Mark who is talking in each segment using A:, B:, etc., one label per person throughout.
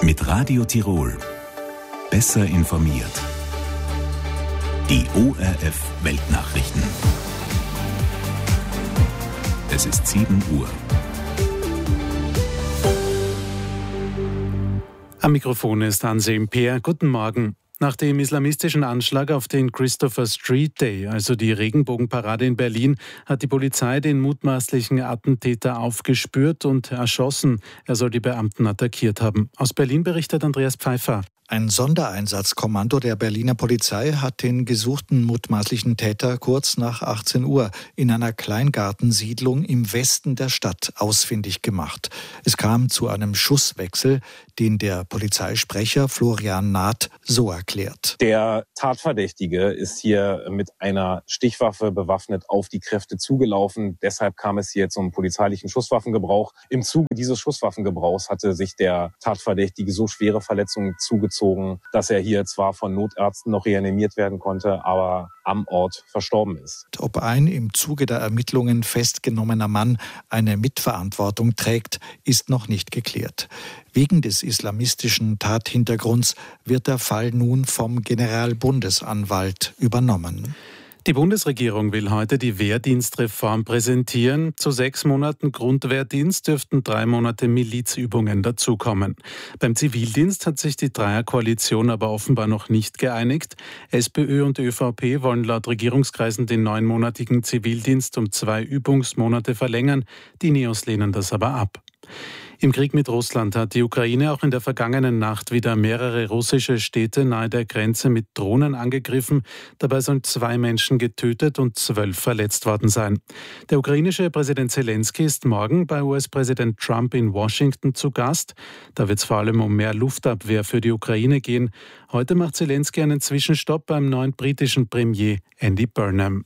A: Mit Radio Tirol. Besser informiert. Die ORF Weltnachrichten. Es ist 7 Uhr.
B: Am Mikrofon ist Anselm Peer. Guten Morgen. Nach dem islamistischen Anschlag auf den Christopher Street Day, also die Regenbogenparade in Berlin, hat die Polizei den mutmaßlichen Attentäter aufgespürt und erschossen. Er soll die Beamten attackiert haben. Aus Berlin berichtet Andreas Pfeiffer.
C: Ein Sondereinsatzkommando der Berliner Polizei hat den gesuchten mutmaßlichen Täter kurz nach 18 Uhr in einer Kleingartensiedlung im Westen der Stadt ausfindig gemacht. Es kam zu einem Schusswechsel, den der Polizeisprecher Florian Naht so erklärt.
D: Der Tatverdächtige ist hier mit einer Stichwaffe bewaffnet auf die Kräfte zugelaufen. Deshalb kam es hier zum polizeilichen Schusswaffengebrauch. Im Zuge dieses Schusswaffengebrauchs hatte sich der Tatverdächtige so schwere Verletzungen zugezogen, dass er hier zwar von Notärzten noch reanimiert werden konnte, aber am Ort verstorben ist.
C: Ob ein im Zuge der Ermittlungen festgenommener Mann eine Mitverantwortung trägt, ist noch nicht geklärt. Wegen des islamistischen Tathintergrunds wird der Fall nun vom Generalbundesanwalt übernommen.
B: Die Bundesregierung will heute die Wehrdienstreform präsentieren. Zu 6 Monaten Grundwehrdienst dürften 3 Monate Milizübungen dazukommen. Beim Zivildienst hat sich die Dreierkoalition aber offenbar noch nicht geeinigt. SPÖ und ÖVP wollen laut Regierungskreisen den 9-monatigen Zivildienst um 2 Übungsmonate verlängern. Die Neos lehnen das aber ab. Im Krieg mit Russland hat die Ukraine auch in der vergangenen Nacht wieder mehrere russische Städte nahe der Grenze mit Drohnen angegriffen. Dabei sollen 2 Menschen getötet und 12 verletzt worden sein. Der ukrainische Präsident Zelensky ist morgen bei US-Präsident Trump in Washington zu Gast. Da wird es vor allem um mehr Luftabwehr für die Ukraine gehen. Heute macht Zelensky einen Zwischenstopp beim neuen britischen Premier Andy Burnham.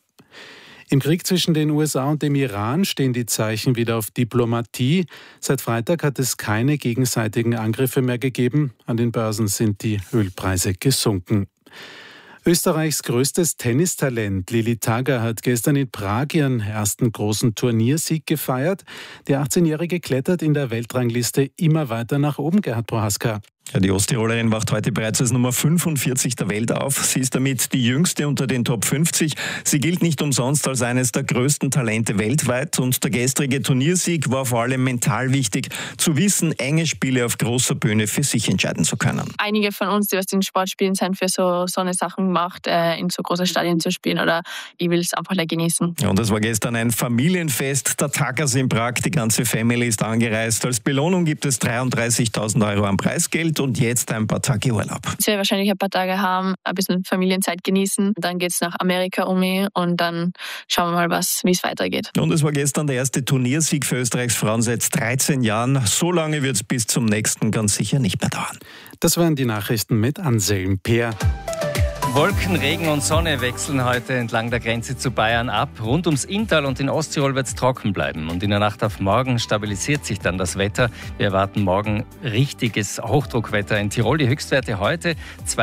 B: Im Krieg zwischen den USA und dem Iran stehen die Zeichen wieder auf Diplomatie. Seit Freitag hat es keine gegenseitigen Angriffe mehr gegeben. An den Börsen sind die Ölpreise gesunken. Österreichs größtes Tennistalent Lili Tagger hat gestern in Prag ihren ersten großen Turniersieg gefeiert. Die 18-Jährige klettert in der Weltrangliste immer weiter nach oben, Gerhard Prohaska.
E: Ja, die Osttirolerin wacht heute bereits als Nummer 45 der Welt auf. Sie ist damit die jüngste unter den Top 50. Sie gilt nicht umsonst als eines der größten Talente weltweit. Und der gestrige Turniersieg war vor allem mental wichtig, zu wissen, enge Spiele auf großer Bühne für sich entscheiden zu können.
F: Einige von uns, die was den Sport spielen, sind für so eine Sachen gemacht, in so großen Stadien zu spielen. Oder ich will es einfach genießen.
E: Ja, und es war gestern ein Familienfest der Taggers in Prag. Die ganze Family ist angereist. Als Belohnung gibt es 33.000 Euro an Preisgeld und jetzt ein paar Tage Urlaub.
F: Ich werde wahrscheinlich ein paar Tage haben, ein bisschen Familienzeit genießen. Dann geht es nach Amerika und dann schauen wir mal, wie es weitergeht.
E: Und es war gestern der erste Turniersieg für Österreichs Frauen seit 13 Jahren. So lange wird es bis zum nächsten ganz sicher nicht mehr dauern.
B: Das waren die Nachrichten mit Anselm Peer.
G: Wolken, Regen und Sonne wechseln heute entlang der Grenze zu Bayern ab. Rund ums Inntal und in Osttirol wird es trocken bleiben. Und in der Nacht auf morgen stabilisiert sich dann das Wetter. Wir erwarten morgen richtiges Hochdruckwetter in Tirol. Die Höchstwerte heute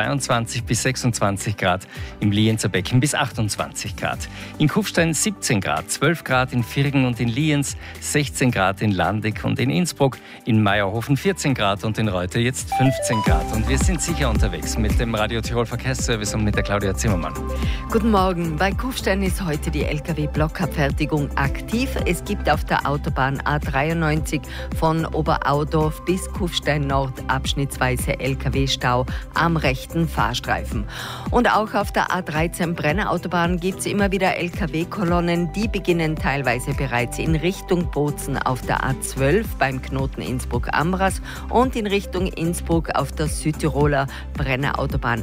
G: 22 bis 26 Grad, im Lienzer Becken bis 28 Grad. In Kufstein 17 Grad, 12 Grad in Virgen und in Lienz, 16 Grad in Landig und in Innsbruck, in Meierhofen 14 Grad und in Reutte jetzt 15 Grad. Und wir sind sicher unterwegs mit dem Radio Tirol Verkehrsservice und mit der Claudia Zimmermann.
H: Guten Morgen. Bei Kufstein ist heute die Lkw-Blockabfertigung aktiv. Es gibt auf der Autobahn A93 von Oberaudorf bis Kufstein Nord abschnittsweise Lkw-Stau am rechten Fahrstreifen. Und auch auf der A13 Brenner Autobahn gibt es immer wieder Lkw-Kolonnen. Die beginnen teilweise bereits in Richtung Bozen auf der A12 beim Knoten Innsbruck-Ambras und in Richtung Innsbruck auf der Südtiroler Brenner Autobahn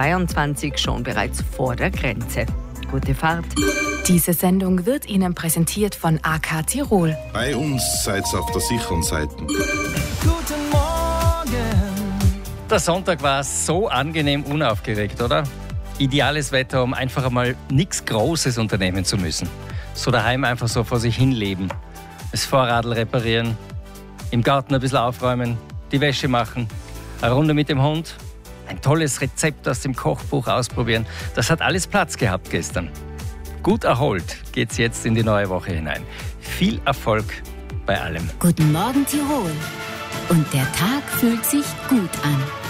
H: A22 schon bereits vor der Grenze. Gute Fahrt.
I: Diese Sendung wird Ihnen präsentiert von AK Tirol.
J: Bei uns seid ihr auf der sicheren Seite.
G: Guten Morgen. Der Sonntag war so angenehm unaufgeregt, oder? Ideales Wetter, um einfach einmal nichts Großes unternehmen zu müssen. So daheim einfach so vor sich hin leben. Das Vorradl reparieren, im Garten ein bisschen aufräumen, die Wäsche machen, eine Runde mit dem Hund. Ein tolles Rezept aus dem Kochbuch ausprobieren. Das hat alles Platz gehabt gestern. Gut erholt geht's jetzt in die neue Woche hinein. Viel Erfolg bei allem.
I: Guten Morgen Tirol.
K: und der Tag fühlt sich gut an.